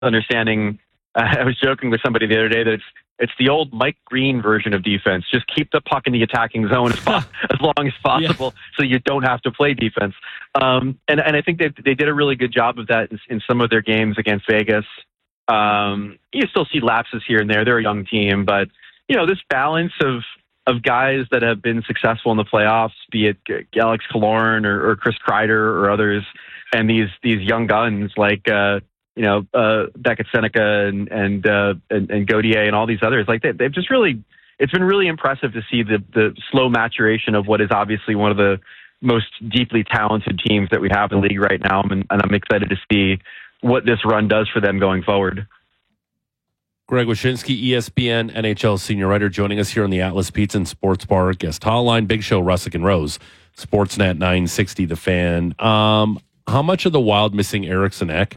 understanding. I was joking with somebody the other day that it's the old Mike Green version of defense. Just keep the puck in the attacking zone as long as possible, so you don't have to play defense. And I think they did a really good job of that in some of their games against Vegas. You still see lapses here and there. They're a young team, but this balance of guys that have been successful in the playoffs, be it Alex Killorn or Chris Kreider or others, and these young guns like Beckett Seneca and Gauthier and all these others, like they've just really, it's been really impressive to see the slow maturation of what is obviously one of the most deeply talented teams that we have in the league right now, and I'm excited to see what this run does for them going forward. Greg Wyshynski, ESPN NHL senior writer, joining us here on the Atlas Pizza and Sports Bar guest hotline. Big Show, Russick and Rose, Sportsnet 960, The Fan. How much of the Wild missing Eriksson Ek?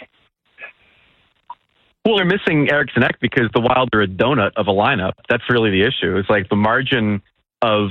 Well, they're missing Eriksson Ek because the Wild are a donut of a lineup. That's really the issue. It's like the margin of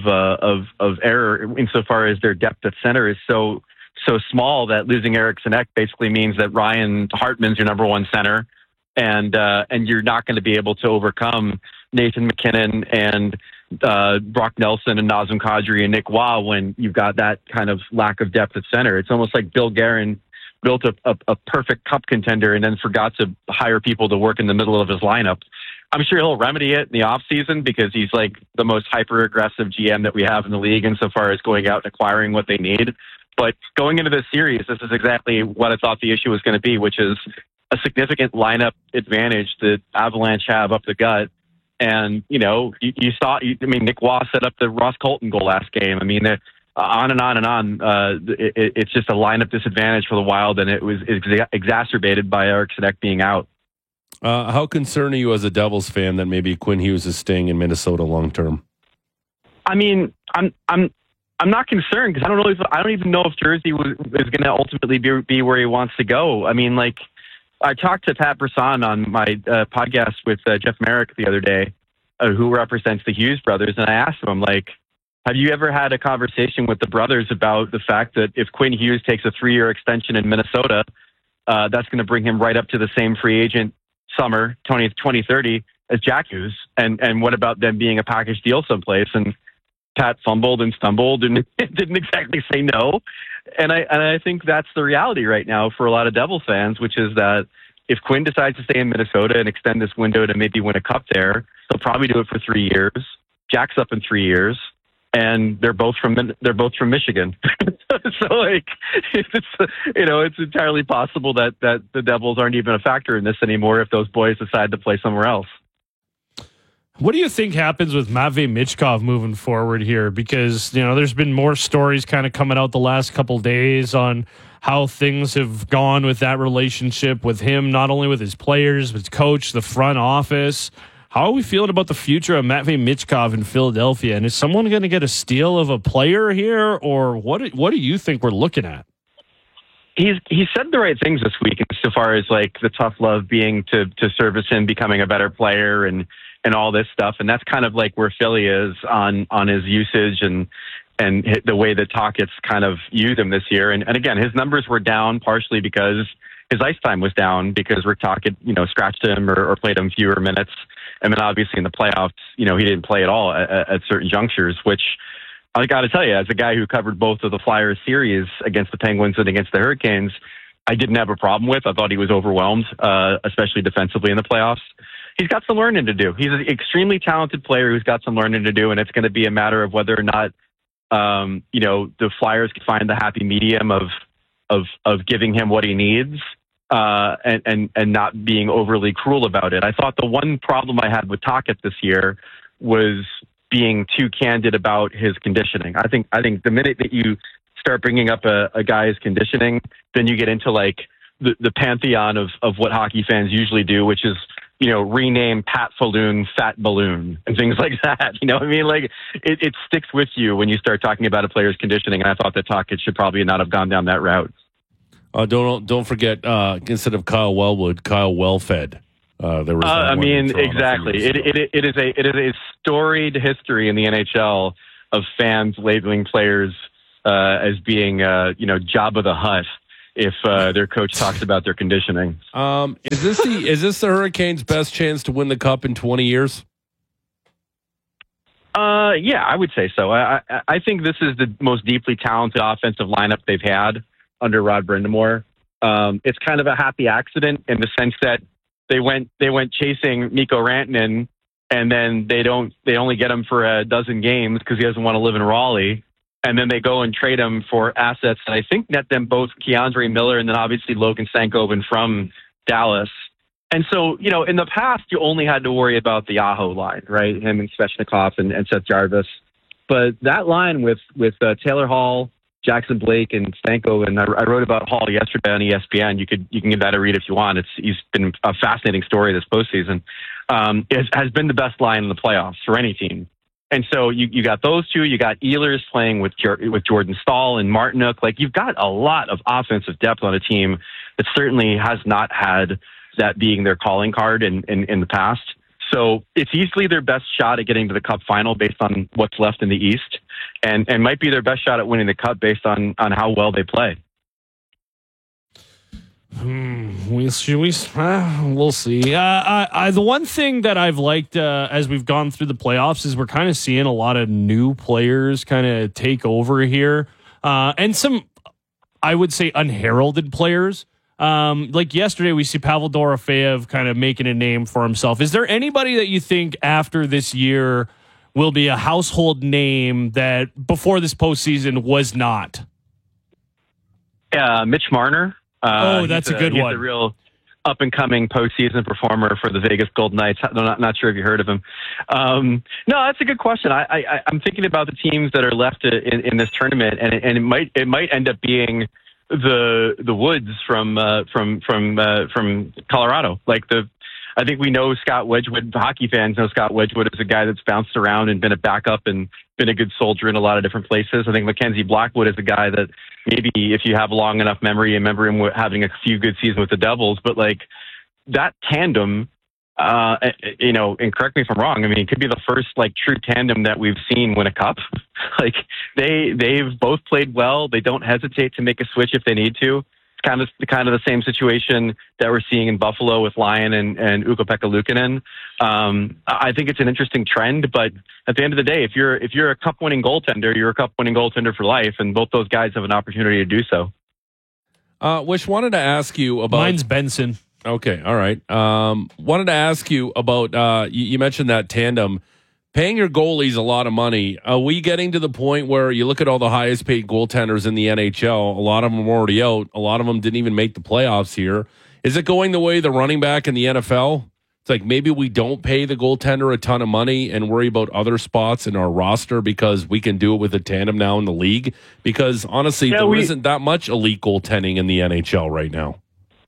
error insofar as their depth at center is so small that losing Eriksson Ek basically means that Ryan Hartman's your number one center, and you're not going to be able to overcome Nathan McKinnon and Brock Nelson and Nazem Kadri and Nick Waugh when you've got that kind of lack of depth at center. It's almost like Bill Guerin built a perfect cup contender and then forgot to hire people to work in the middle of his lineup. I'm sure he'll remedy it in the offseason because he's like the most hyper-aggressive GM that we have in the league insofar as going out and acquiring what they need. But going into this series, this is exactly what I thought the issue was going to be, which is a significant lineup advantage that Avalanche have up the gut. And, you saw, Nick Waugh set up the Ross Colton goal last game. I mean, on and on and on. It's just a lineup disadvantage for the Wild, and it was exacerbated by Eriksson Ek being out. How concerned are you as a Devils fan that maybe Quinn Hughes is staying in Minnesota long term? I mean, I'm not concerned because I don't even know if Jersey is going to ultimately be where he wants to go. I mean, like I talked to Pat Brisson on my podcast with Jeff Merrick the other day, who represents the Hughes brothers, and I asked him, like, have you ever had a conversation with the brothers about the fact that if Quinn Hughes takes a 3-year extension in Minnesota, that's going to bring him right up to the same free agent summer 2030 as Jack Hughes? And what about them being a package deal someplace? And Pat fumbled and stumbled and didn't exactly say no. And I think that's the reality right now for a lot of Devils fans, which is that if Quinn decides to stay in Minnesota and extend this window to maybe win a cup there, they'll probably do it for 3 years. Jack's up in 3 years. And they're both from Michigan, so like it's entirely possible that the Devils aren't even a factor in this anymore if those boys decide to play somewhere else. What do you think happens with Matvei Michkov moving forward here? Because there's been more stories kind of coming out the last couple days on how things have gone with that relationship with him, not only with his players, but his coach, the front office. How are we feeling about the future of Matvei Michkov in Philadelphia? And is someone going to get a steal of a player here, or what do you think we're looking at? He said the right things this week insofar as like the tough love being to service him becoming a better player and all this stuff. And that's kind of like where Philly is on his usage and the way that Tocchet's kind of used him this year. And again, his numbers were down partially because his ice time was down because Rick Tocchet, scratched him or played him fewer minutes. And then obviously in the playoffs, he didn't play at all at certain junctures, which I got to tell you, as a guy who covered both of the Flyers series against the Penguins and against the Hurricanes, I didn't have a problem with. I thought he was overwhelmed, especially defensively in the playoffs. He's got some learning to do. He's an extremely talented player who's got some learning to do, and it's going to be a matter of whether or not, the Flyers can find the happy medium of giving him what he needs. And not being overly cruel about it. I thought the one problem I had with Tocchet this year was being too candid about his conditioning. I think the minute that you start bringing up a guy's conditioning, then you get into like the pantheon of what hockey fans usually do, which is, rename Pat Falloon Fat Balloon and things like that. I mean? Like it sticks with you when you start talking about a player's conditioning. And I thought that Tocchet should probably not have gone down that route. Don't forget, instead of Kyle Wellwood, Kyle Wellfed. There was exactly. It is a storied history in the NHL of fans labeling players as being, Jabba the Hutt if their coach talks about their conditioning. Is this the Hurricanes' best chance to win the Cup in 20 years? Yeah, I would say so. I think this is the most deeply talented offensive lineup they've had under Rod Brind'Amour. It's kind of a happy accident in the sense that they went chasing Mikko Rantanen, and then they only get him for a dozen games because he doesn't want to live in Raleigh, and then they go and trade him for assets that I think net them both Keandre Miller and then obviously Logan Stankoven from Dallas. And so, in the past, you only had to worry about the Aho line, right? Him and Svechnikov and Seth Jarvis. But that line with Taylor Hall, Jackson Blake, and Stankoven, I wrote about Hall yesterday on ESPN. You can give that a read if you want. He's been a fascinating story this postseason. It has been the best line in the playoffs for any team. And so you got those two. You got Ehlers playing with Jordan Staal and Martinook. Like, you've got a lot of offensive depth on a team that certainly has not had that being their calling card in the past. So it's easily their best shot at getting to the Cup final based on what's left in the East, and might be their best shot at winning the Cup based on how well they play. We'll see. The one thing that I've liked as we've gone through the playoffs is we're kind of seeing a lot of new players kind of take over here, and some, I would say, unheralded players. Like yesterday, we see Pavel Dorofeyev kind of making a name for himself. Is there anybody that you think after this year will be a household name that before this postseason was not? Mitch Marner. That's a good one. He's a real up-and-coming postseason performer for the Vegas Golden Knights. I'm not sure if you heard of him. No, that's a good question. I'm thinking about the teams that are left in this tournament, and it might end up being the Woods from Colorado. I think we know Scott Wedgwood. Hockey fans know Scott Wedgwood is a guy that's bounced around and been a backup and been a good soldier in a lot of different places. I think Mackenzie Blackwood is a guy that maybe, if you have a long enough memory, you remember him having a few good seasons with the Devils. But that tandem, and correct me if I'm wrong, I mean, it could be the first true tandem that we've seen win a Cup. They've both played well. They don't hesitate to make a switch if they need to. It's kind of the same situation that we're seeing in Buffalo with Lyon and Ukko-Pekka Luukkonen. I think it's an interesting trend, but at the end of the day, if you're a Cup-winning goaltender, you're a Cup-winning goaltender for life, and both those guys have an opportunity to do so. Wish, wanted to ask you about... Mine's Benson. Okay, all right. Wanted to ask you about, you mentioned that tandem. Paying your goalies a lot of money. Are we getting to the point where you look at all the highest paid goaltenders in the NHL, a lot of them are already out, a lot of them didn't even make the playoffs here. Is it going the way of the running back in the NFL? It's like maybe we don't pay the goaltender a ton of money and worry about other spots in our roster because we can do it with a tandem now in the league. Because honestly, there isn't that much elite goaltending in the NHL right now.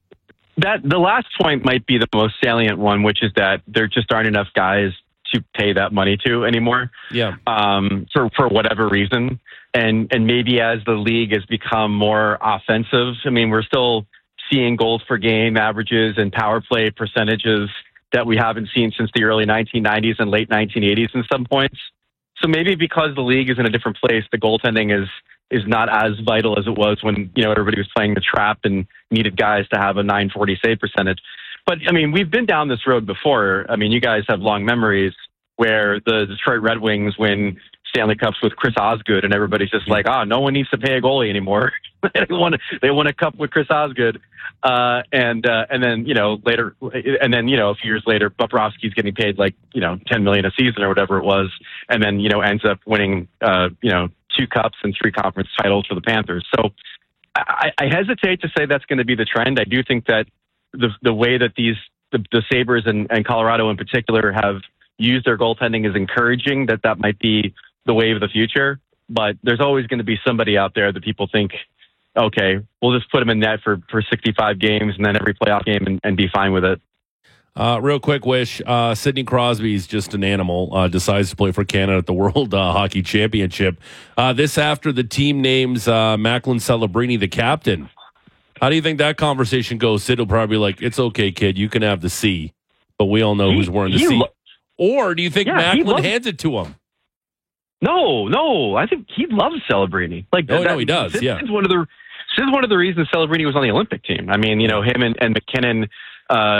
The last point might be the most salient one, which is that there just aren't enough guys to pay that money to anymore. Yeah. For whatever reason. And maybe as the league has become more offensive, I mean, we're still seeing goals per game averages and power play percentages that we haven't seen since the early 1990s and late 1980s in some points. So maybe because the league is in a different place, the goaltending is not as vital as it was when, everybody was playing the trap and needed guys to have a 940 save percentage. But, I mean, we've been down this road before. I mean, you guys have long memories where the Detroit Red Wings win Stanley Cups with Chris Osgood, and everybody's just like, no one needs to pay a goalie anymore. They won a cup with Chris Osgood. And then, later, and then, a few years later, Bobrovsky's getting paid $10 million a season or whatever it was. And then, ends up winning, 2 cups and 3 conference titles for the Panthers. So I hesitate to say that's going to be the trend. I do think that the way that the Sabres and Colorado in particular have used their goaltending is encouraging that might be the way of the future. But there's always going to be somebody out there that people think, okay, we'll just put him in net for 65 games and then every playoff game and be fine with it. Real quick, Wish, Sidney Crosby's just an animal, decides to play for Canada at the World Hockey Championship. This after the team names Macklin Celebrini the captain. How do you think that conversation goes? Sid will probably be like, it's okay, kid, you can have the C, but we all know who's wearing the C. Or do you think Macklin hands it to him? No, I think he loves Celebrini. No, he does. Sid's one of the This is one of the reasons Celebrini was on the Olympic team. I mean, him and McKinnon